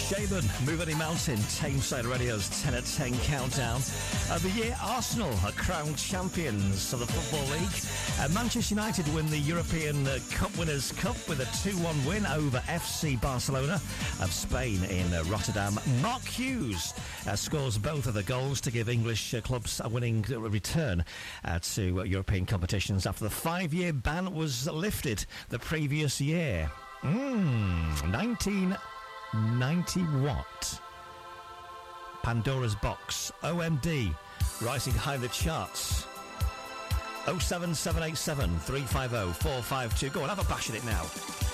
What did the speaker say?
Shaban, Move Any Mountain, Tameside Radio's 10 at 10 countdown. The year Arsenal are crowned champions of the Football League. Manchester United win the European Cup Winners' Cup with a 2-1 win over FC Barcelona of Spain in Rotterdam. Mark Hughes scores both of the goals to give English clubs a winning return to European competitions after the 5-year ban was lifted the previous year. 1990 what? Pandora's Box, OMD, rising high in the charts. 07787 350 452. Go on, have a bash at it now.